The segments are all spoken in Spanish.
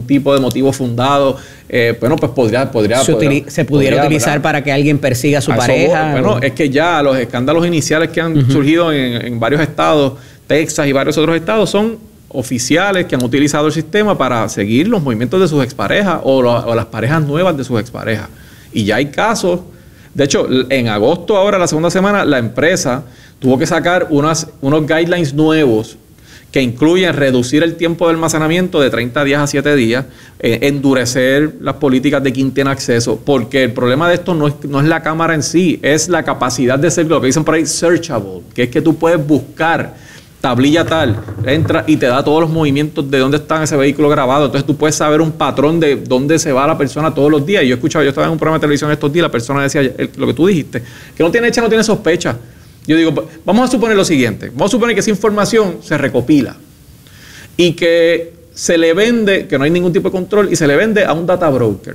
tipo de motivo fundado, bueno, pues se pudiera utilizar, ¿verdad?, para que alguien persiga a su pareja. Bueno, es que ya los escándalos iniciales que han surgido en varios estados, Texas y varios otros estados, son oficiales que han utilizado el sistema para seguir los movimientos de sus exparejas o las parejas nuevas de sus exparejas. Y ya hay casos. De hecho, en agosto, ahora, la segunda semana, la empresa tuvo que sacar unos guidelines nuevos que incluyen reducir el tiempo de almacenamiento de 30 días a 7 días, endurecer las políticas de quién tiene acceso, porque el problema de esto no es la cámara en sí, es la capacidad de ser, lo que dicen por ahí, searchable, que es que tú puedes buscar tablilla tal, entra y te da todos los movimientos de dónde está ese vehículo grabado. Entonces tú puedes saber un patrón de dónde se va la persona todos los días. Y yo estaba en un programa de televisión estos días, la persona decía lo que tú dijiste, que no tiene sospecha. Yo digo, vamos a suponer lo siguiente, vamos a suponer que esa información se recopila y que se le vende, que no hay ningún tipo de control, y se le vende a un data broker.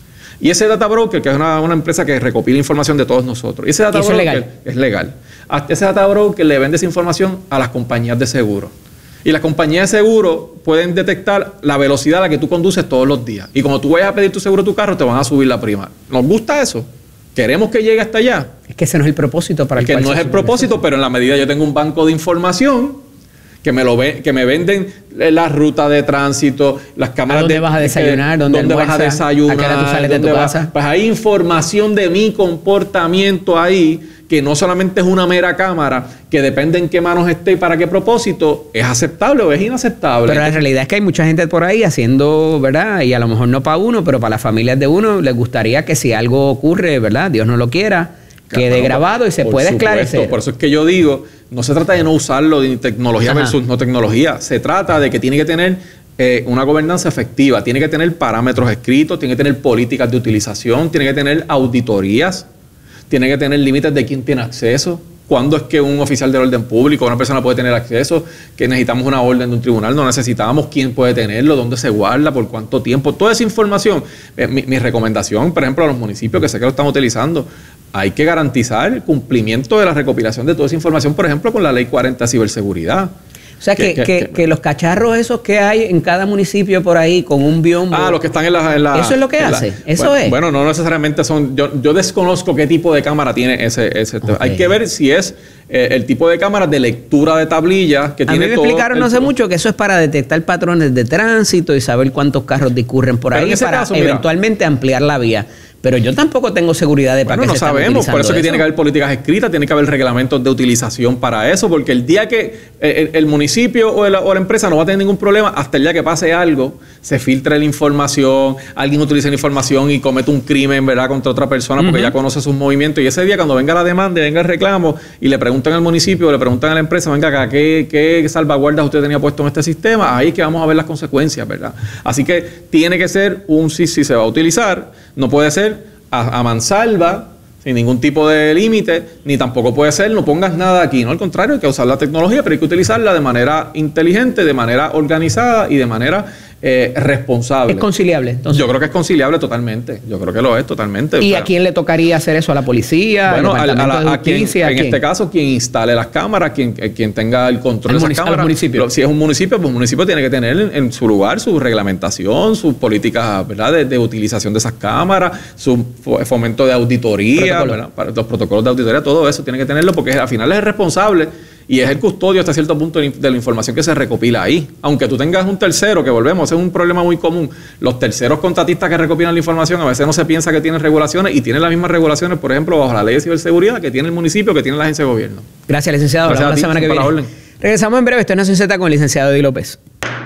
Y ese data broker, que es una empresa que recopila información de todos nosotros, y ese data broker es legal. Ese data broker le vende esa información a las compañías de seguro. Y las compañías de seguro pueden detectar la velocidad a la que tú conduces todos los días. Y cuando tú vayas a pedir tu seguro de tu carro, te van a subir la prima. ¿Nos gusta eso? ¿Queremos que llegue hasta allá? Es que ese no es el propósito para el cual no es el propósito, pero en la medida yo tengo un banco de información que me venden la ruta de tránsito, las cámaras ¿dónde vas a desayunar? ¿Dónde vas a desayunar? ¿A qué hora tú sales de tu casa? Pues hay información de mi comportamiento ahí, que no solamente es una mera cámara, que depende en qué manos esté y para qué propósito, ¿es aceptable o es inaceptable? Pero la realidad es que hay mucha gente por ahí haciendo, ¿verdad? Y a lo mejor no para uno, pero para las familias de uno les gustaría que si algo ocurre, ¿verdad?, Dios no lo quiera, quede grabado y se pueda esclarecer. Por eso es que yo digo, no se trata de no usarlo de tecnología versus no tecnología, se trata de que tiene que tener una gobernanza efectiva, tiene que tener parámetros escritos, tiene que tener políticas de utilización, tiene que tener auditorías, tiene que tener límites de quién tiene acceso, cuándo es que un oficial del orden público, una persona puede tener acceso, que necesitamos una orden de un tribunal, no necesitamos quién puede tenerlo, dónde se guarda, por cuánto tiempo, toda esa información. Mi recomendación, por ejemplo, a los municipios, que sé que lo están utilizando, hay que garantizar el cumplimiento de la recopilación de toda esa información, por ejemplo, con la Ley 40 de ciberseguridad. O sea, que los cacharros esos que hay en cada municipio por ahí con un biombo... los que están en la... ¿Eso es lo que hace? Bueno, no necesariamente son... Yo desconozco qué tipo de cámara tiene ese okay. Hay que ver si es el tipo de cámara de lectura de tablillas que tiene todo... A mí me explicaron no hace mucho que eso es para detectar patrones de tránsito y saber cuántos carros discurren por ahí para eventualmente ampliar la vía. Pero yo tampoco tengo seguridad de para qué se están utilizando. No sabemos, por eso es que tiene que haber políticas escritas, tiene que haber reglamentos de utilización para eso, porque el día que el municipio o la empresa no va a tener ningún problema, hasta el día que pase algo, se filtre la información, alguien utiliza la información y comete un crimen, ¿verdad?, contra otra persona porque ya conoce sus movimientos. Y ese día, cuando venga la demanda, venga el reclamo y le preguntan al municipio, le preguntan a la empresa, venga acá, ¿qué salvaguardas usted tenía puesto en este sistema? Ahí es que vamos a ver las consecuencias, ¿verdad? Así que tiene que ser si se va a utilizar, no puede ser a mansalva, sin ningún tipo de límite, ni tampoco puede ser, no pongas nada aquí. No, al contrario, hay que usar la tecnología, pero hay que utilizarla de manera inteligente, de manera organizada y de manera responsable. ¿Es conciliable? Entonces, yo creo que es conciliable totalmente. Yo creo que lo es totalmente. ¿Y a quién le tocaría hacer eso? ¿A la policía? Bueno, a quien, en este caso, quien instale las cámaras, quien tenga el control de esas cámaras. Municipio. Si es un municipio, pues un municipio tiene que tener en su lugar su reglamentación, sus políticas, ¿verdad?, de utilización de esas cámaras, su fomento de auditoría, ¿verdad?, para los protocolos de auditoría, todo eso tiene que tenerlo porque al final es el responsable y es el custodio hasta cierto punto de la información que se recopila ahí. Aunque tú tengas un tercero, que volvemos, es un problema muy común. Los terceros contratistas que recopilan la información a veces no se piensa que tienen regulaciones y tienen las mismas regulaciones, por ejemplo, bajo la ley de ciberseguridad que tiene el municipio, que tiene la agencia de gobierno. Gracias, licenciado. Hablamos la semana que viene. Regresamos en breve. Esto es Nación Z con el licenciado Eddie López.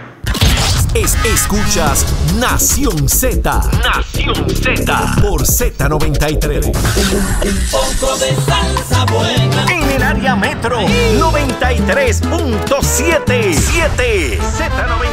Escuchas Nación Z. Nación Z. Por Z93. Un poco de salsa buena. En el área metro. 93.7. Z93.